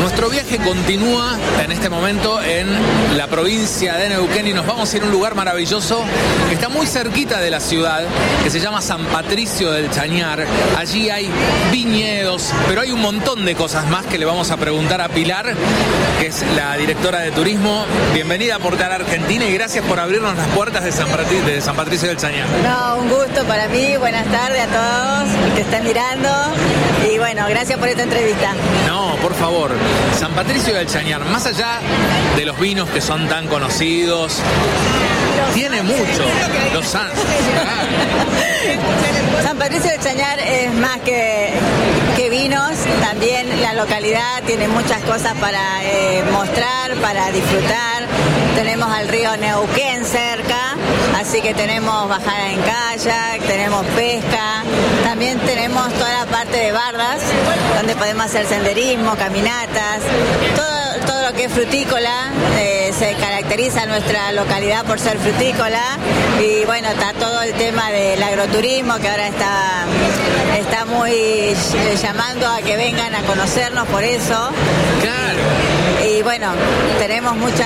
Nuestro viaje continúa en este momento en la provincia de Neuquén y nos vamos a ir a un lugar maravilloso que está muy cerquita de la ciudad, que se llama San Patricio del Chañar. Allí hay viñedos, pero hay un montón de cosas más que le vamos a preguntar a Pilar, que es la directora de turismo. Bienvenida a Portal Argentina y gracias por abrirnos las puertas de San Patricio del Chañar. No, un gusto para mí. Buenas tardes a todos que están mirando y bueno, gracias por esta entrevista. No, por favor. San Patricio del Chañar, más allá de los vinos que son tan conocidos, tiene mucho. Los San Patricio del Chañar es más que vinos, también la localidad tiene muchas cosas para mostrar, para disfrutar. Tenemos al río Neuquén cerca, así que tenemos bajada en kayak, tenemos pesca, también tenemos toda la parte de bardas, donde podemos hacer senderismo, caminatas, todo lo que es frutícola. Se caracteriza nuestra localidad por ser frutícola y bueno, está todo el tema del agroturismo que ahora está muy llamando a que vengan a conocernos por eso. Claro. Y bueno, tenemos muchas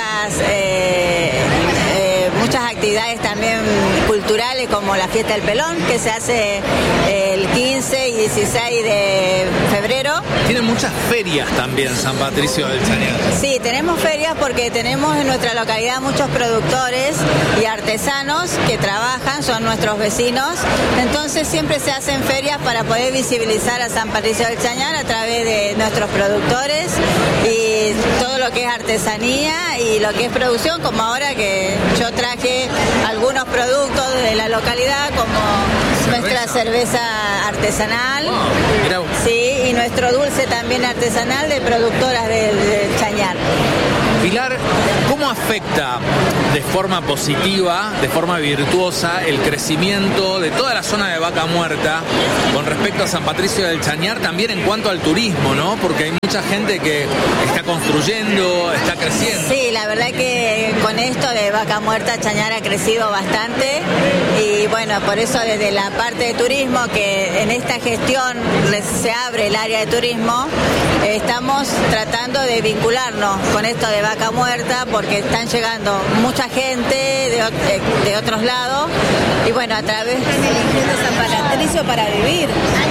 actividades también culturales como la Fiesta del Pelón, que se hace el 15 y 16 de febrero. Tiene muchas ferias también San Patricio del Chañar. Sí, tenemos ferias porque tenemos en nuestra localidad muchos productores y artesanos que trabajan, son nuestros vecinos, entonces siempre se hacen ferias para poder visibilizar a San Patricio del Chañar a través de nuestros productores y todo lo que es artesanía y lo que es producción, como ahora que yo traje algunos productos de la localidad como nuestra cerveza artesanal, sí, y nuestro dulce también artesanal de productoras del Chañar. Pilar, ¿cómo afecta de forma positiva, de forma virtuosa, el crecimiento de toda la zona de Vaca Muerta con respecto a San Patricio del Chañar, también en cuanto al turismo, ¿no? Porque hay mucha gente que está construyendo, está creciendo. Sí, la verdad que con esto de Vaca Muerta, Chañar ha crecido bastante y bueno, por eso desde la parte de turismo, que en esta gestión se abre el área de turismo, estamos tratando de vincularnos con esto de Vaca Muerta porque están llegando mucha gente de otros lados y bueno, a través de San Patricio para vivir.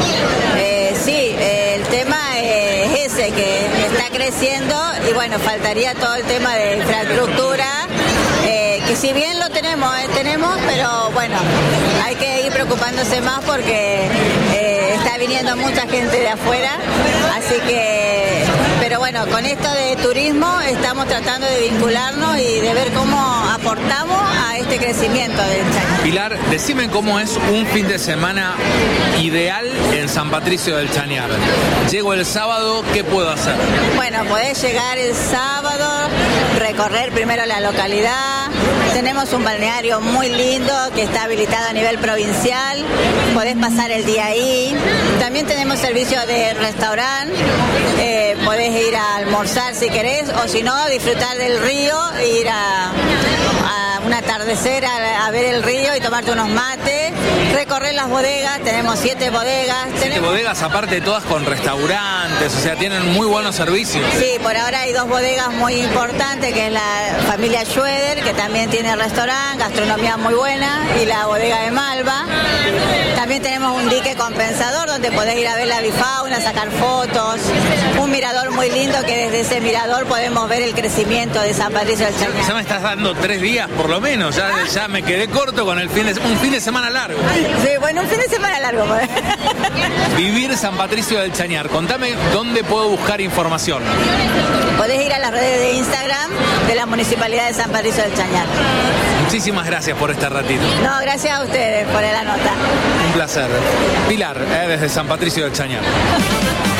Sí, el tema es ese, que está creciendo y bueno, faltaría todo el tema de infraestructura, que si bien lo tenemos, pero bueno, hay que ir preocupándose más porque está viniendo mucha gente de afuera, así que, pero bueno, con esto de turismo estamos tratando de vincularnos y de ver cómo aportamos a este crecimiento del Chañar. Pilar, decime cómo es un fin de semana ideal en San Patricio del Chañar. Llego el sábado, ¿qué puedo hacer? Bueno, podés llegar el sábado, recorrer primero la localidad. Tenemos un balneario muy lindo que está habilitado a nivel provincial. Podés pasar el día ahí. También tenemos servicio de restaurante. Podés ir a almorzar si querés o si no, disfrutar del río e ir a un atardecer a ver el río y tomarte unos mates, recorrer las bodegas. Tenemos 7 bodegas. 7 bodegas, aparte todas con restaurantes, o sea, tienen muy buenos servicios. Sí, por ahora hay 2 bodegas muy importantes, que es la familia Schroeder, que también tiene restaurante, gastronomía muy buena, y la bodega de Malva. También tenemos un dique compensador donde podés ir a ver la bifauna, sacar fotos, un mirador muy lindo que desde ese mirador podemos ver el crecimiento de San Patricio del Chañar. Ya me estás dando 3 días por lo menos, ya me quedé corto con un fin de semana largo. Sí, bueno, un fin de semana largo. Vivir San Patricio del Chañar, contame dónde puedo buscar información. Podés ir a las redes de Instagram de la Municipalidad de San Patricio del Chañar. Muchísimas gracias por este ratito. No, gracias a ustedes por la nota. Un placer. Pilar, desde San Patricio del Chañar.